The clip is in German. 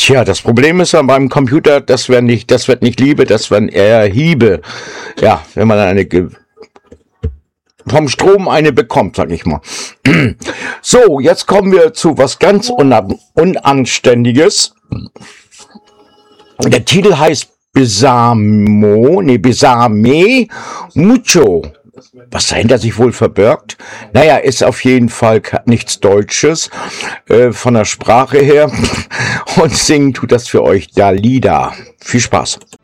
Tja, das Problem ist ja beim Computer, das wird nicht Liebe, das werden eher Hiebe. Ja, wenn man vom Strom eine bekommt, sag ich mal. So, jetzt kommen wir zu was ganz Unanständiges. Der Titel heißt Besame Mucho. Was dahinter sich wohl verbirgt? Naja, ist auf jeden Fall nichts Deutsches von der Sprache her. Und singen tut das für euch Dalida. Viel Spaß.